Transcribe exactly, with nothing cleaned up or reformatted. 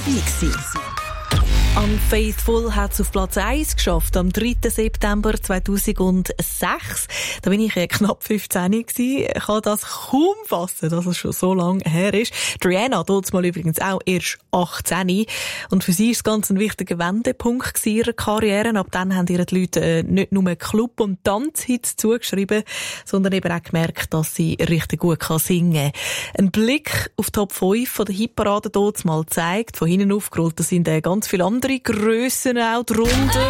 Unfaithful hat es auf Platz eins geschafft, am dritten September zweitausendsechs. Da bin ich knapp fünfzehn gewesen. Ich kann das kaum fassen, dass es schon so lange her ist. Rihanna, dort mal übrigens auch erst achtzehn. Und für sie war es ganz ein wichtiger Wendepunkt in ihrer Karriere. Ab dann haben ihr die Leute nicht nur Club- und Tanzhits zugeschrieben, sondern eben auch gemerkt, dass sie richtig gut singen kann. Ein Blick auf die Top fünf von der Hitparade dort mal zeigt, von hinten aufgerollt, da sind ganz viele andere Grössen auch drunter.